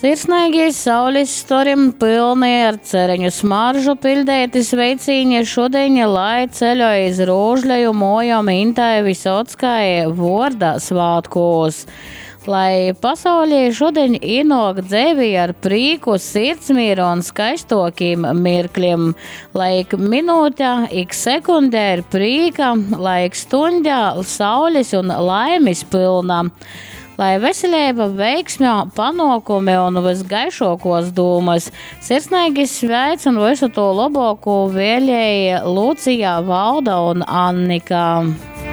Sirsnīgi saules storim pilni ar cereņu smaržu pildēti sveicīņi šodien, lai ceļoja iz Rūžļaju mojom Intai Visockai vorda svātkos. Lai pasaulē šodien inok dzēvi ar prīku, sirdsmīru un skaistokiem mirkļiem. Lai ik minūtē, ik sekundē ir prīka, lai ik stundā saules un laimes pilna. Lai veselība, veiksmē, panākumi un visgaišākos dūmas. Sirsnīgi sveic un visu to labāko vēlēja Lūcija, Valda un Annika.